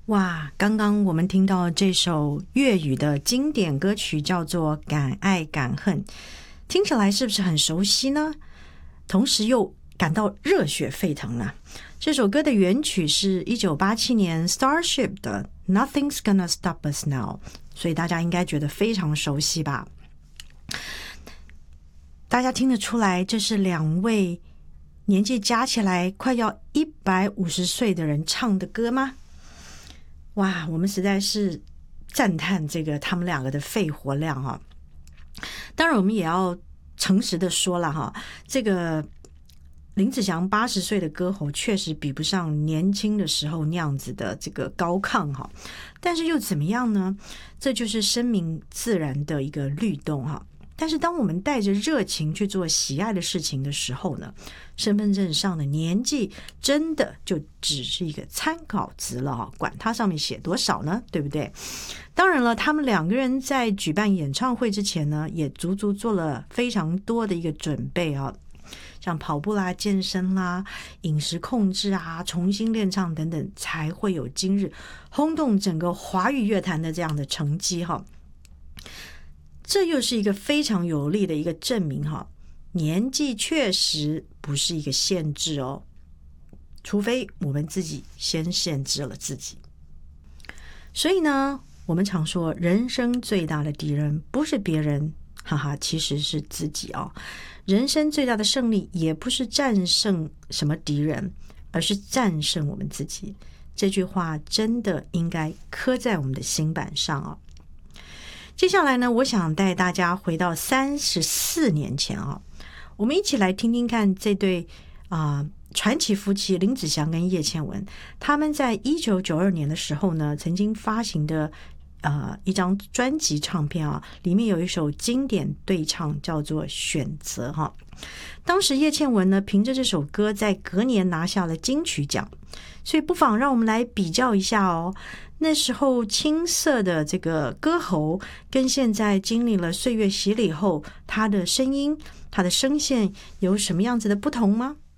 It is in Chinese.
哇，刚刚我们听到这首粤语的经典歌曲叫做《敢爱敢恨》，听起来是不是很熟悉呢？同时又感到热血沸腾呢？这首歌的原曲是1987年 Starship 的 Nothing's Gonna Stop Us Now， 所以大家应该觉得非常熟悉吧。大家听得出来这是两位年纪加起来快要150岁的人唱的歌吗？哇，我们实在是赞叹这个他们两个的肺活量啊！当然我们也要诚实的说了哈，这个林子祥80岁的歌喉确实比不上年轻的时候那样子的这个高亢哈，但是又怎么样呢？这就是生命自然的一个律动哈。但是当我们带着热情去做喜爱的事情的时候呢，身份证上的年纪真的就只是一个参考值了哈，管它上面写多少呢，对不对？当然了，他们两个人在举办演唱会之前呢，也足足做了非常多的一个准备啊，像跑步啦、健身啦、饮食控制啊、重新练唱等等，才会有今日轰动整个华语乐坛的这样的成绩哈。这又是一个非常有力的一个证明哈，年纪确实不是一个限制哦，除非我们自己先限制了自己。所以呢，我们常说人生最大的敌人不是别人，哈哈，其实是自己哦。人生最大的胜利也不是战胜什么敌人，而是战胜我们自己。这句话真的应该刻在我们的心板上哦。接下来呢，我想带大家回到34年前啊，我们一起来听听看这对传奇夫妻林子祥跟叶倩文，他们在1992年的时候呢，曾经发行的一张专辑唱片啊，里面有一首经典对唱叫做《选择》哈。当时叶倩文呢，凭着这首歌在隔年拿下了金曲奖，所以不妨让我们来比较一下哦。那时候青涩的这个歌喉，跟现在经历了岁月洗礼后，他的声音、他的声线有什么样子的不同吗？